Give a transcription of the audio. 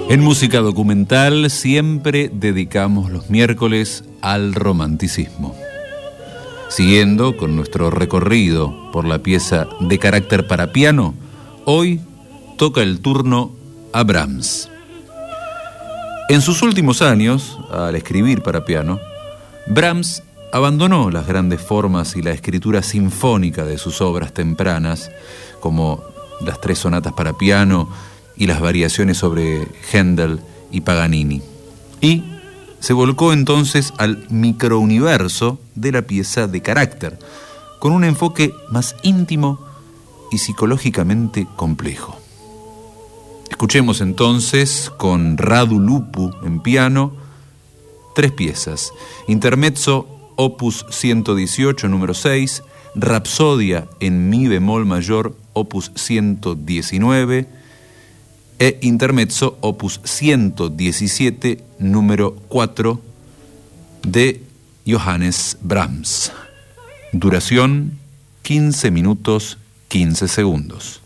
En música documental siempre dedicamos los miércoles al romanticismo. Siguiendo con nuestro recorrido por la pieza de carácter para piano, hoy toca el turno a Brahms. En sus últimos años, al escribir para piano, Brahms abandonó las grandes formas y la escritura sinfónica de sus obras tempranas, como las 3 sonatas para piano y las variaciones sobre Händel y Paganini, y se volcó entonces al microuniverso de la pieza de carácter, con un enfoque más íntimo y psicológicamente complejo. Escuchemos entonces con Radu Lupu en piano 3 piezas: Intermezzo opus 118 número 6, Rapsodia en mi bemol mayor opus 119 e Intermezzo opus 117 número 4 de Johannes Brahms. Duración 15 minutos 15 segundos.